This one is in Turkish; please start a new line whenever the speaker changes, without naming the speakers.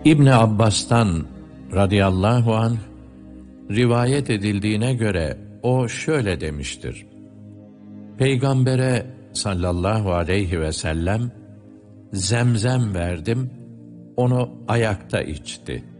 İbn Abbas'tan radıyallahu anh rivayet edildiğine göre o şöyle demiştir: Peygambere sallallahu aleyhi ve sellem zemzem verdim, onu ayakta içti.